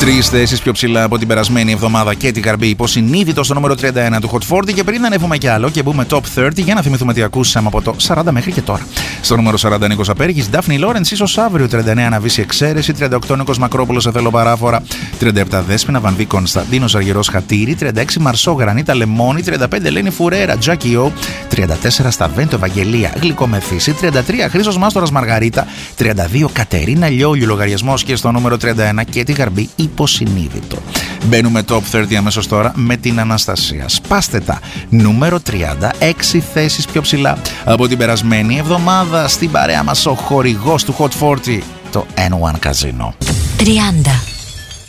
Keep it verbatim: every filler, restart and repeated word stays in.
Τρεις θέσεις πιο ψηλά από την περασμένη εβδομάδα και την Καρμπή υποσυνείδητο στο νούμερο τριάντα ένα του Hot σαράντα. Και πριν ανέβουμε κι άλλο και μπούμε top τριάντα, για να θυμηθούμε τι ακούσαμε από το σαράντα μέχρι και τώρα. Στο νούμερο σαράντα Νίκος Απέργης, Ντάφνη Λόρενς, ίσως αύριο. τριάντα εννέα Αναβίση Εξαίρεση. τριάντα οκτώ Νίκος Μακρόπουλος, Σε θέλω παράφορα. τριάντα επτά Δέσποινα Βανδί Κωνσταντίνος Αργυρός Χατήρι. τριάντα έξι Μαρσό Γρανίτα Λεμόνι. τριάντα πέντε Ελένη Φουρέρα Τζάκι Ο. τριάντα τέσσερα Σταβέντο Ευαγγελία Γλυκομεθύση. τριάντα τρία Χρήστος Μάστορας Μαργαρίτα. τριάντα δύο Κατερίνα Λιόλιου λογαριασμός. Και στο νούμερο τριάντα ένα και την Γαρμπή υποσυνείδητο. Μπαίνουμε top τριάντα αμέσως τώρα με την Αναστασία. Σπάστε τα. Νούμερο τριάντα, έξι θέσεις πιο ψηλά από την περασμένη εβδομάδα. Στην παρέα μας ο χορηγός του Hot σαράντα, το N one Casino. τριάντα.